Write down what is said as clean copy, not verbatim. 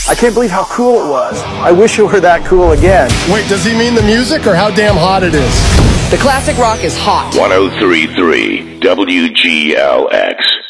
I can't believe how cool it was. I wish it were that cool again. Wait, does he mean the music or how damn hot it is? The classic rock is hot. 103.3 WGLX.